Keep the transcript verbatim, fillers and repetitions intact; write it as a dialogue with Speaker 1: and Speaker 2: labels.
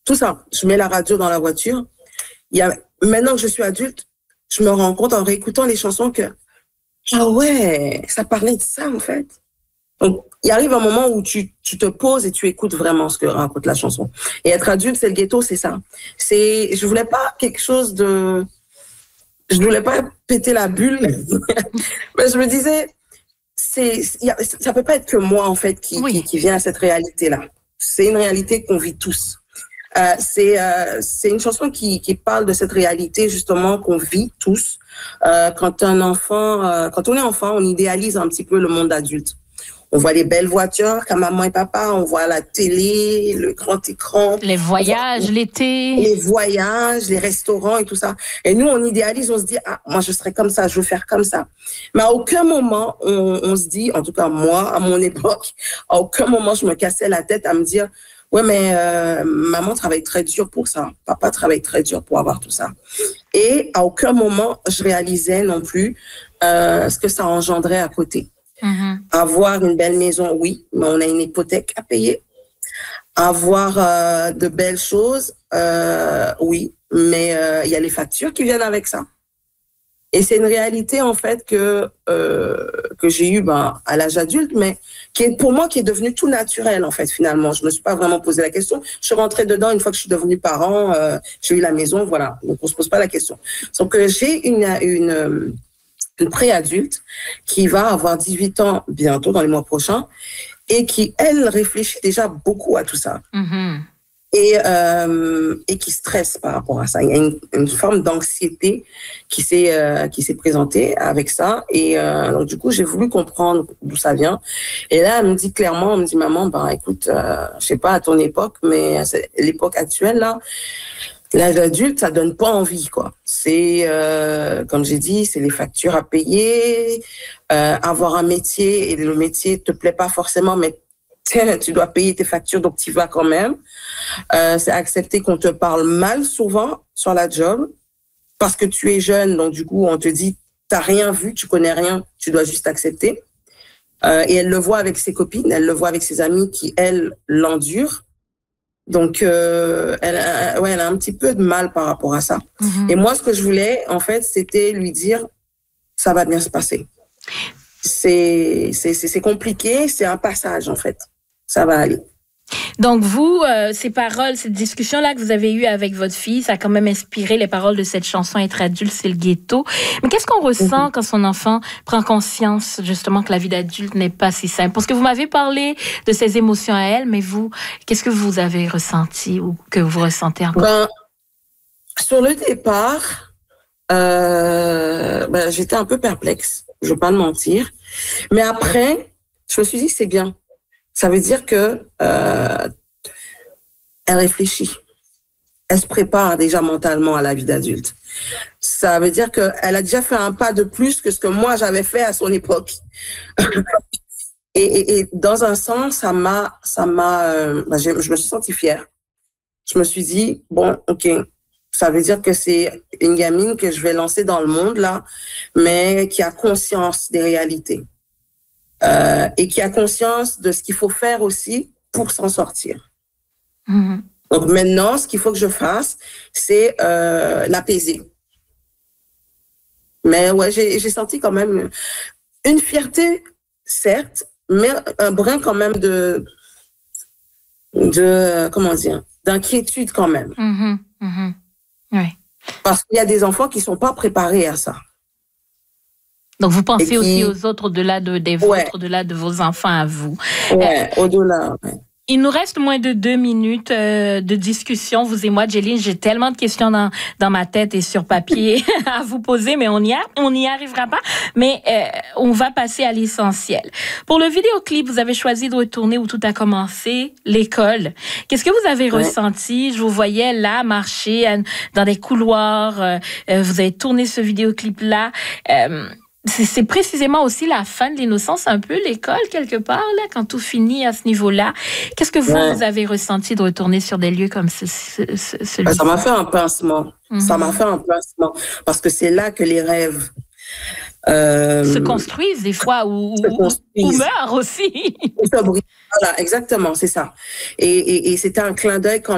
Speaker 1: tout ça. Je mets la radio dans la voiture. Il y a, maintenant que je suis adulte, je me rends compte en réécoutant les chansons que, ah ouais, ça parlait de ça, en fait. Donc, il arrive un moment où tu, tu te poses et tu écoutes vraiment ce que raconte la chanson. Et être adulte, c'est le ghetto, c'est ça. C'est, je voulais pas quelque chose de, je voulais pas péter la bulle, mais je me disais, c'est, y a, ça peut pas être que moi, en fait, qui, oui. qui, qui vient à cette réalité-là. C'est une réalité qu'on vit tous. Euh, c'est, euh, c'est une chanson qui, qui parle de cette réalité, justement, qu'on vit tous. Euh, quand un enfant, euh, quand on est enfant, on idéalise un petit peu le monde adulte. On voit les belles voitures, comme maman et papa, on voit la télé, le grand écran.
Speaker 2: Les voyages, voit, l'été.
Speaker 1: Les voyages, les restaurants et tout ça. Et nous, on idéalise, on se dit, ah, moi, je serais comme ça, je veux faire comme ça. Mais à aucun moment, on, on se dit, en tout cas, moi, à mon époque, à aucun moment, je me cassais la tête à me dire, ouais, mais euh, maman travaille très dur pour ça. Papa travaille très dur pour avoir tout ça. Et à aucun moment, je réalisais non plus euh, ce que ça engendrait à côté. Mm-hmm. Avoir une belle maison, oui, mais on a une hypothèque à payer. Avoir euh, de belles choses, euh, oui, mais il euh, y a les factures qui viennent avec ça. Et c'est une réalité, en fait, que, euh, que j'ai eue ben, à l'âge adulte, mais qui est, pour moi, qui est devenue tout naturel, en fait, finalement. Je ne me suis pas vraiment posé la question. Je suis rentrée dedans une fois que je suis devenue parent, euh, j'ai eu la maison, voilà. Donc, on ne se pose pas la question. Donc, euh, j'ai une... une une préadulte qui va avoir dix-huit ans bientôt, dans les mois prochains, et qui, elle, réfléchit déjà beaucoup à tout ça. Mm-hmm. Et, euh, et qui stresse par rapport à ça. Il y a une, une forme d'anxiété qui s'est, euh, qui s'est présentée avec ça. Et euh, donc, du coup, j'ai voulu comprendre d'où ça vient. Et là, elle me dit clairement, elle me dit, maman, ben, écoute, euh, je sais pas à ton époque, mais c'est l'époque actuelle, là, l'âge adulte, ça donne pas envie, quoi. C'est, euh, comme j'ai dit, c'est les factures à payer, euh, avoir un métier, et le métier te plaît pas forcément, mais tu dois payer tes factures, donc tu vas quand même. Euh, c'est accepter qu'on te parle mal souvent sur la job, parce que tu es jeune, donc du coup, on te dit, t'as rien vu, tu connais rien, tu dois juste accepter. Euh, et elle le voit avec ses copines, elle le voit avec ses amies qui, elles, l'endurent. Donc, euh, elle, a, ouais, elle a un petit peu de mal par rapport à ça. Mm-hmm. Et moi, ce que je voulais, en fait, c'était lui dire, ça va bien se passer. C'est, c'est, c'est, c'est compliqué, c'est un passage, en fait. Ça va aller.
Speaker 2: Donc, vous, euh, ces paroles, cette discussion-là que vous avez eue avec votre fille, ça a quand même inspiré les paroles de cette chanson « Être adulte, c'est le ghetto ». Mais qu'est-ce qu'on ressent mm-hmm. quand son enfant prend conscience, justement, que la vie d'adulte n'est pas si simple? Parce que vous m'avez parlé de ses émotions à elle, mais vous, qu'est-ce que vous avez ressenti ou que vous ressentez encore?
Speaker 1: Ben, sur le départ, euh, ben, j'étais un peu perplexe, je ne vais pas le mentir. Mais après, je me suis dit, c'est bien. Ça veut dire que euh, elle réfléchit. Elle se prépare déjà mentalement à la vie d'adulte. Ça veut dire qu'elle a déjà fait un pas de plus que ce que moi j'avais fait à son époque. et, et, et dans un sens, ça m'a, ça m'a, euh, bah, je, je me suis sentie fière. Je me suis dit bon, ok, ça veut dire que c'est une gamine que je vais lancer dans le monde là, mais qui a conscience des réalités. Euh, et qui a conscience de ce qu'il faut faire aussi pour s'en sortir. Mmh. Donc maintenant, ce qu'il faut que je fasse, c'est euh, l'apaiser. Mais ouais, j'ai, j'ai senti quand même une fierté, certes, mais un brin quand même de, de comment dire, d'inquiétude quand même.
Speaker 2: Mmh. Mmh. Oui.
Speaker 1: Parce qu'il y a des enfants qui sont pas préparés à ça.
Speaker 2: Donc, vous pensez qui... aussi aux autres au-delà de, des ouais. vôtres, au-delà de vos enfants à vous.
Speaker 1: Ouais, euh, au-delà. Ouais.
Speaker 2: Il nous reste moins de deux minutes euh, de discussion, vous et moi, Jeline. J'ai tellement de questions dans, dans ma tête et sur papier à vous poser, mais on n'y on n'y arrivera pas. Mais euh, on va passer à l'essentiel. Pour le vidéoclip, vous avez choisi de retourner où tout a commencé, l'école. Qu'est-ce que vous avez ouais. ressenti? Je vous voyais là, marcher dans des couloirs. Euh, vous avez tourné ce vidéoclip-là. Euh, C'est, c'est précisément aussi la fin de l'innocence, un peu l'école, quelque part, là, quand tout finit à ce niveau-là. Qu'est-ce que vous, ouais. vous avez ressenti de retourner sur des lieux comme ce, ce, ce, celui-ci?
Speaker 1: Ça m'a fait un pincement. Mm-hmm. Ça m'a fait un pincement. Parce que c'est là que les rêves
Speaker 2: euh, se construisent des fois ou, construisent. ou meurent aussi.
Speaker 1: Voilà, exactement, c'est ça. Et, et, et c'était un clin d'œil quand